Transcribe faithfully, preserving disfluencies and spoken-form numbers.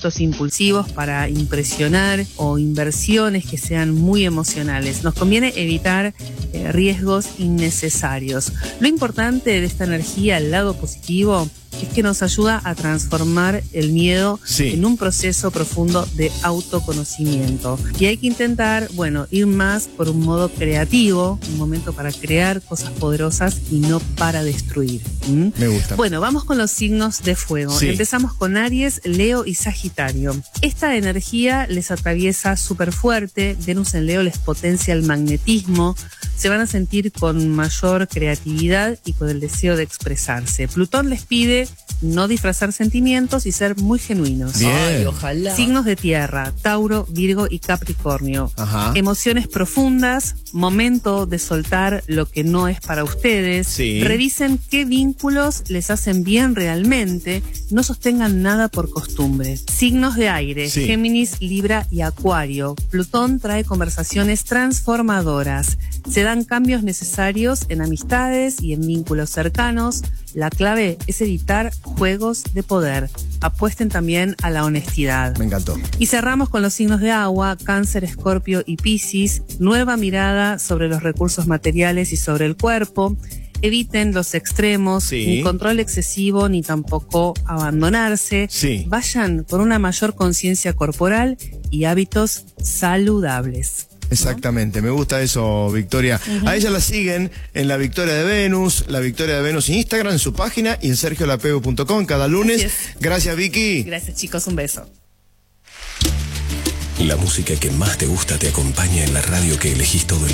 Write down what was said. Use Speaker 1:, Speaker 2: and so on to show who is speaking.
Speaker 1: gustos impulsivos para impresionar o inversiones que sean muy emocionales. Nos conviene evitar eh, riesgos innecesarios. Lo importante de esta energía, el lado positivo, es que nos ayuda a transformar el miedo sí. en un proceso profundo de autoconocimiento. Y hay que intentar, bueno, ir más por un modo creativo, un momento para crear cosas poderosas y no para destruir. ¿Mm?
Speaker 2: Me gusta.
Speaker 1: Bueno, vamos con los signos de fuego. Sí. Empezamos con Aries, Leo y Sagitario. Esta energía les atraviesa súper fuerte. Venus en Leo les potencia el magnetismo. Se van a sentir con mayor creatividad y con el deseo de expresarse. Plutón les pide no disfrazar sentimientos y ser muy genuinos.
Speaker 2: Bien. Ay, ojalá.
Speaker 1: Signos de tierra, Tauro, Virgo y Capricornio.
Speaker 2: Ajá.
Speaker 1: Emociones profundas, momento de soltar lo que no es para ustedes.
Speaker 2: Sí.
Speaker 1: Revisen qué vínculos les hacen bien realmente. No sostengan nada por costumbre. Signos de aire, sí. Géminis, Libra y Acuario. Plutón trae conversaciones transformadoras. Se dan cambios necesarios en amistades y en vínculos cercanos. La clave es evitar juegos de poder. Apuesten también a la honestidad.
Speaker 2: Me encantó.
Speaker 1: Y cerramos con los signos de agua, Cáncer, Escorpio y Piscis. Nueva mirada sobre los recursos materiales y sobre el cuerpo. Eviten los extremos, sí. ni control excesivo, ni tampoco abandonarse.
Speaker 2: Sí.
Speaker 1: Vayan por una mayor conciencia corporal y hábitos saludables.
Speaker 2: Exactamente, me gusta eso, Victoria. Uh-huh. A ella la siguen en la Victoria de Venus, la Victoria de Venus en Instagram, en su página y en sergio lapego punto com cada lunes. Gracias. Gracias, Vicky.
Speaker 1: Gracias, chicos, un beso.
Speaker 3: La música que más te gusta te acompaña en la radio que elegís todo el